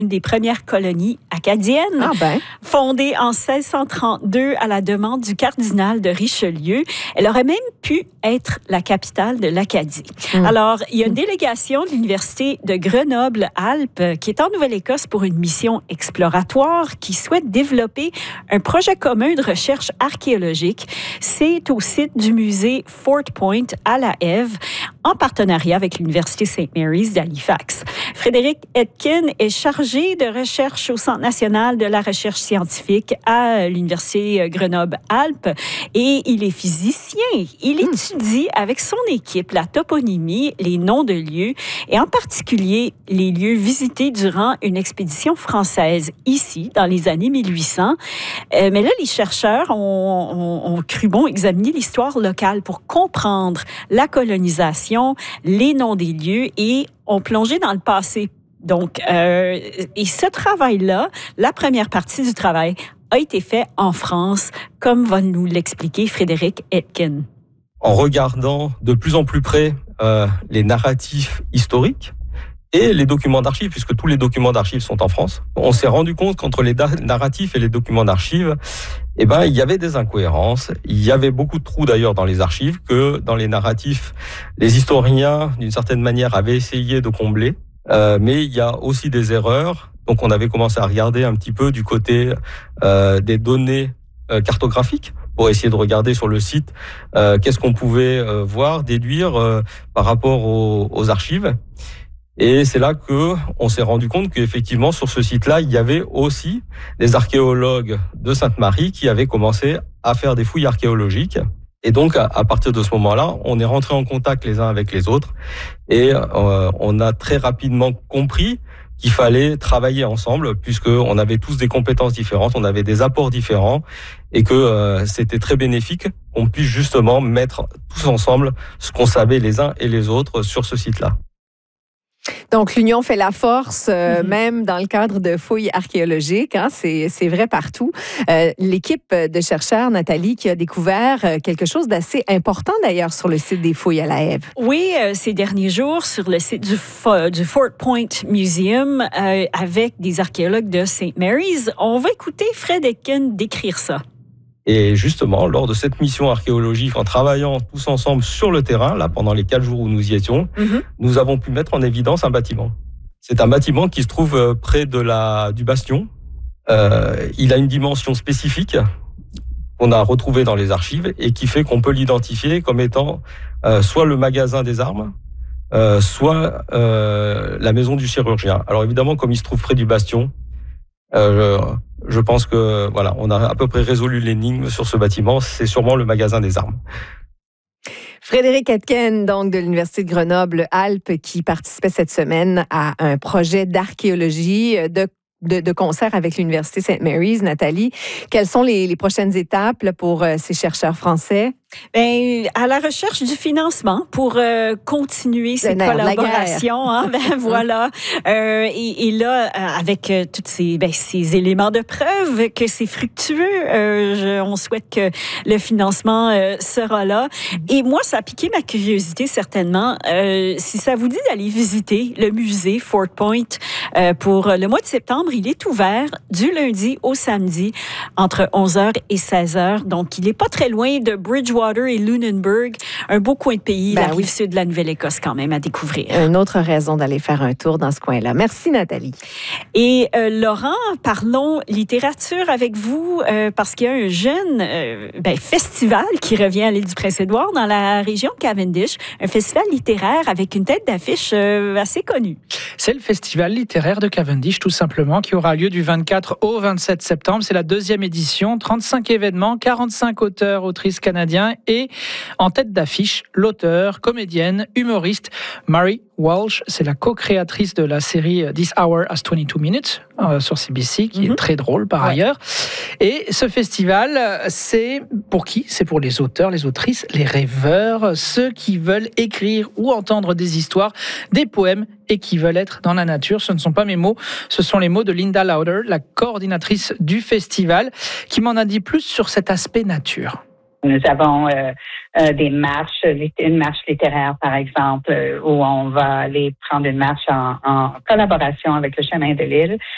une des premières colonies acadiennes, fondée en 1632 à la demande du cardinal de Richelieu. Elle aurait même pu être la capitale de l'Acadie. Alors, il y a une délégation de l'Université de Grenoble-Alpes qui est en Nouvelle-Écosse pour une mission exploratoire qui souhaite développer un projet commun de recherche archéologique. C'est au site du musée Fort Point à La Hève, en partenariat avec l'Université St. Mary's d'Halifax. Frédéric Etkin est chargé de recherche au Centre national de la recherche scientifique à l'Université Grenoble-Alpes et il est physicien. Il étudie avec son équipe la toponymie, les noms de lieux et en particulier les lieux visités durant une expédition française ici, dans les années 1800. Mais là, les chercheurs ont cru bon examiner l'histoire locale pour comprendre la colonisation, les noms des lieux et ont plongé dans le passé. Donc, et ce travail-là, la première partie du travail a été fait en France, comme va nous l'expliquer Frédéric Etkin. En regardant de plus en plus près les narratifs historiques et les documents d'archives, puisque tous les documents d'archives sont en France, on s'est rendu compte qu'entre les narratifs et les documents d'archives, il y avait des incohérences. Il y avait beaucoup de trous d'ailleurs dans les archives que dans les narratifs, les historiens, d'une certaine manière, avaient essayé de combler. Mais il y a aussi des erreurs. Donc on avait commencé à regarder un petit peu du côté des données cartographiques pour essayer de regarder sur le site qu'est-ce qu'on pouvait voir, déduire par rapport aux archives. Et c'est là que on s'est rendu compte qu'effectivement, sur ce site-là, il y avait aussi des archéologues de Sainte-Marie qui avaient commencé à faire des fouilles archéologiques. Et donc, à partir de ce moment-là, on est rentré en contact les uns avec les autres et on a très rapidement compris qu'il fallait travailler ensemble puisqu'on avait tous des compétences différentes, on avait des apports différents et que c'était très bénéfique qu'on puisse justement mettre tous ensemble ce qu'on savait les uns et les autres sur ce site-là. Donc, l'union fait la force, même dans le cadre de fouilles archéologiques. C'est vrai partout. L'équipe de chercheurs, Nathalie, qui a découvert quelque chose d'assez important d'ailleurs sur le site des fouilles à La Hève. Oui, ces derniers jours, sur le site du Fort Point Museum, avec des archéologues de St. Mary's. On va écouter Fred Etkin décrire ça. Et justement, lors de cette mission archéologique, en travaillant tous ensemble sur le terrain, là, pendant les 4 jours où nous y étions, nous avons pu mettre en évidence un bâtiment. C'est un bâtiment qui se trouve près du bastion. Il a une dimension spécifique qu'on a retrouvée dans les archives et qui fait qu'on peut l'identifier comme étant soit le magasin des armes, soit la maison du chirurgien. Alors évidemment, comme il se trouve près du bastion, je pense que voilà, on a à peu près résolu l'énigme sur ce bâtiment. C'est sûrement le magasin des armes. Frédéric Etkin, donc de l'Université de Grenoble-Alpes, qui participait cette semaine à un projet d'archéologie de concert avec l'Université St. Mary's. Nathalie, quelles sont les prochaines étapes là, pour ces chercheurs français? À la recherche du financement pour continuer ces collaborations. Voilà. Et là, avec tous ces éléments de preuve que c'est fructueux, on souhaite que le financement sera là. Et moi, ça a piqué ma curiosité certainement. Si ça vous dit d'aller visiter le musée Fort Point pour le mois de septembre, il est ouvert du lundi au samedi entre 11h et 16h. Donc, il n'est pas très loin de Bridgewater et Lunenburg, un beau coin de pays, la rive sud de la Nouvelle-Écosse quand même à découvrir. Une autre raison d'aller faire un tour dans ce coin-là. Merci Nathalie. Et Laurent, parlons littérature avec vous parce qu'il y a un jeune festival qui revient à l'île du Prince-Édouard dans la région de Cavendish, un festival littéraire avec une tête d'affiche assez connue. C'est le festival littéraire de Cavendish tout simplement qui aura lieu du 24 au 27 septembre. C'est la 2e édition, 35 événements, 45 auteurs, autrices canadiens et en tête d'affiche, l'auteure, comédienne, humoriste Mary Walsh. C'est la co-créatrice de la série This Hour Has 22 Minutes sur CBC, qui est très drôle par ailleurs. Et ce festival, c'est pour qui? C'est pour les auteurs, les autrices, les rêveurs, ceux qui veulent écrire ou entendre des histoires, des poèmes et qui veulent être dans la nature. Ce ne sont pas mes mots, ce sont les mots de Linda Lauder, la coordinatrice du festival, qui m'en a dit plus sur cet aspect nature. Nous avons des marches, une marche littéraire par exemple, où on va aller prendre une marche en collaboration avec le Chemin de l'Île.